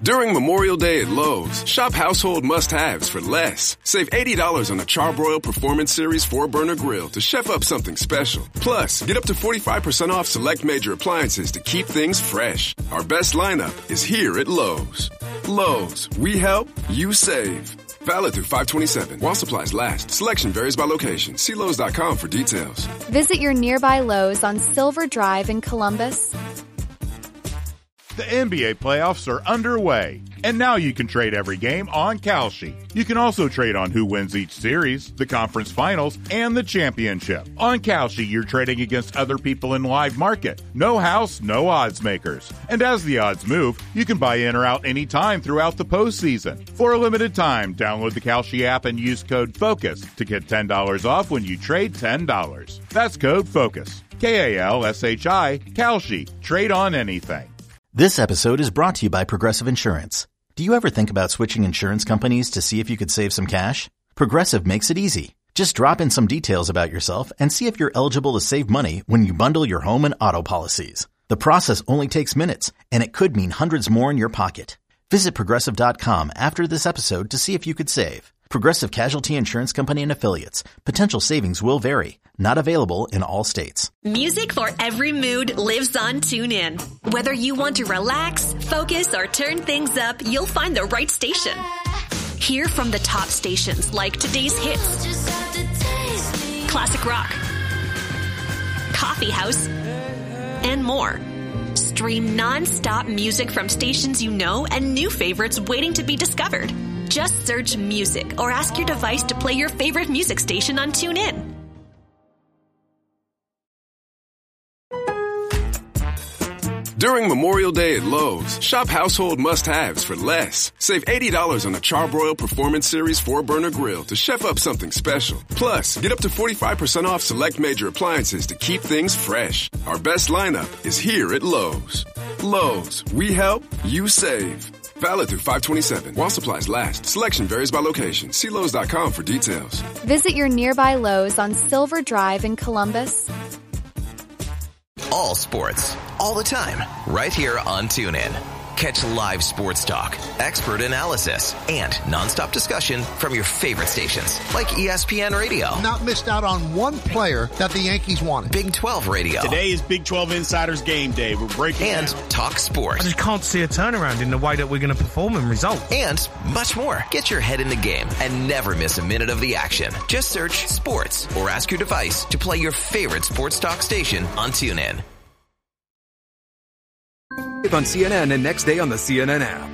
During Memorial Day at Lowe's, shop household must-haves for less. Save $80 on a Charbroil Performance Series 4-burner grill to chef up something special. Plus, get up to 45% off select major appliances to keep things fresh. Our best lineup is here at Lowe's. Lowe's, we help, you save. Valid through 5/27. While supplies last. Selection varies by location. See Lowe's.com for details. Visit your nearby Lowe's on Silver Drive in Columbus. The NBA playoffs are underway, and now you can trade every game on Kalshi. You can also trade on who wins each series, the conference finals, and the championship. On Kalshi, you're trading against other people in live market. No house, no odds makers. And as the odds move, you can buy in or out anytime throughout the postseason. For a limited time, download the Kalshi app and use code FOCUS to get $10 off when you trade $10. That's code FOCUS. Kalshi. Kalshi. Trade on anything. This episode is brought to you by Progressive Insurance. Do you ever think about switching insurance companies to see if you could save some cash? Progressive makes it easy. Just drop in some details about yourself and see if you're eligible to save money when you bundle your home and auto policies. The process only takes minutes, and it could mean hundreds more in your pocket. Visit Progressive.com after this episode to see if you could save. Progressive Casualty Insurance Company and Affiliates. Potential savings will vary. Not available in all states. Music for every mood lives on TuneIn. Whether you want to relax, focus, or turn things up, you'll find the right station. Hear from the top stations like today's hits, classic rock, coffee house, and more. Stream non-stop music from stations you know and new favorites waiting to be discovered. Just search music or ask your device to play your favorite music station on TuneIn. During Memorial Day at Lowe's, shop household must-haves for less. Save $80 on a Charbroil Performance Series 4-burner grill to chef up something special. Plus, get up to 45% off select major appliances to keep things fresh. Our best lineup is here at Lowe's. Lowe's, we help, you save. Valid through 5/27. While supplies last. Selection varies by location. See Lowe's.com for details. Visit your nearby Lowe's on Silver Drive in Columbus. All sports, all the time, right here on TuneIn. Catch live sports talk, expert analysis, and nonstop discussion from your favorite stations, like ESPN Radio. Not missed out on one player that the Yankees wanted. Big 12 Radio. Today is Big 12 Insiders Game Day. We're breaking and down. Talk Sports. I just can't see a turnaround in the way that we're going to perform and result. And much more. Get your head in the game and never miss a minute of the action. Just search sports or ask your device to play your favorite sports talk station on TuneIn. On CNN and next day on the CNN app.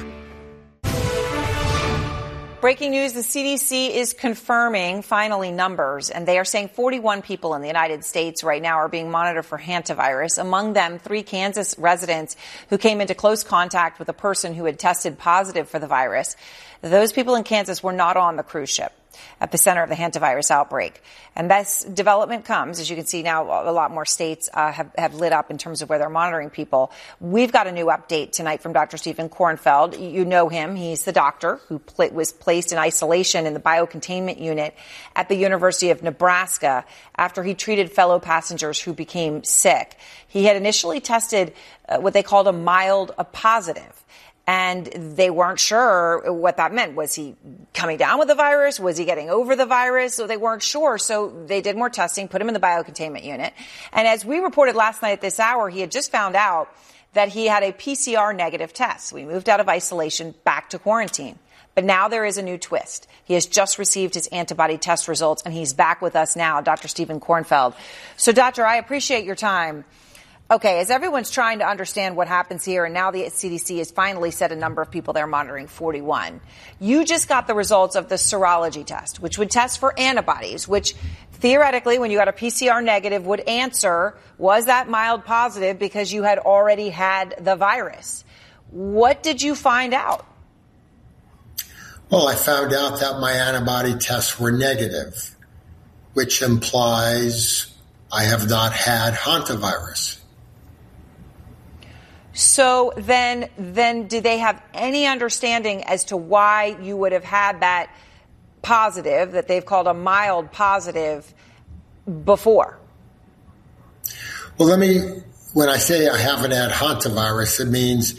Breaking news, the CDC is confirming finally numbers, and they are saying 41 people in the United States right now are being monitored for hantavirus. Among them, 3 Kansas residents who came into close contact with a person who had tested positive for the virus. Those people in Kansas were not on the cruise ship at the center of the hantavirus outbreak. And this development comes, as you can see now, a lot more states have lit up in terms of where they're monitoring people. We've got a new update tonight from Dr. Stephen Kornfeld. You know him. He's the doctor who was placed in isolation in the biocontainment unit at the University of Nebraska after he treated fellow passengers who became sick. He had initially tested what they called a positive. And they weren't sure what that meant. Was he coming down with the virus? Was he getting over the virus? So they weren't sure. So they did more testing, put him in the biocontainment unit. And as we reported last night at this hour, he had just found out that he had a PCR negative test. We moved out of isolation back to quarantine. But now there is a new twist. He has just received his antibody test results, and he's back with us now, Dr. Stephen Kornfeld. So, Doctor, I appreciate your time. Okay, as everyone's trying to understand what happens here, and now the CDC has finally set a number of people they're monitoring, 41. You just got the results of the serology test, which would test for antibodies, which theoretically, when you got a PCR negative, would answer, was that mild positive because you had already had the virus? What did you find out? Well, I found out that my antibody tests were negative, which implies I have not had hantavirus. So then do they have any understanding as to why you would have had that positive that they've called a mild positive before? Well, when I say I haven't had hantavirus, it means